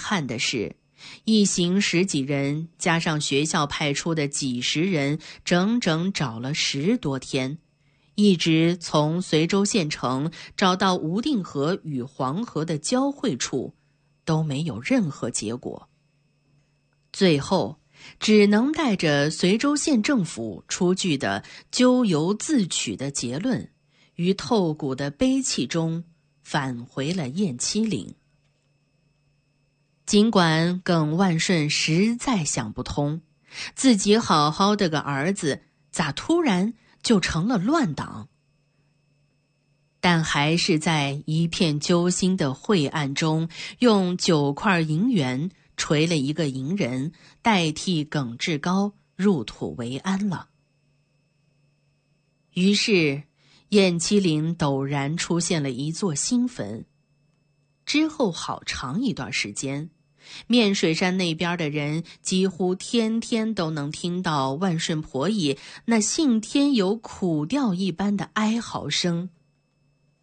憾的是，一行10几人加上学校派出的几十人，整整找了10多天，一直从随州县城找到无定河与黄河的交汇处，都没有任何结果。最后只能带着随州县政府出具的咎由自取的结论，于透骨的悲泣中返回了雁栖岭。尽管耿万顺实在想不通，自己好好的个儿子咋突然就成了乱党，但还是在一片揪心的晦暗中，用9块银元锤了一个银人，代替耿志高入土为安了。于是雁栖岭陡然出现了一座新坟。之后好长一段时间，面水山那边的人几乎天天都能听到万顺婆姨那信天有苦调一般的哀嚎声。